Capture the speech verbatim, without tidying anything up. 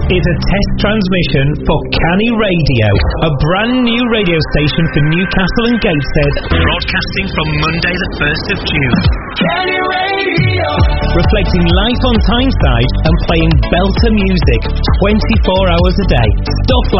is a test transmission for Canny Radio, a brand new radio station for Newcastle and Gateshead, broadcasting from Monday the first of June. Canny Radio! Reflecting life on Tyneside and playing belter music twenty-four hours a day. Stuff like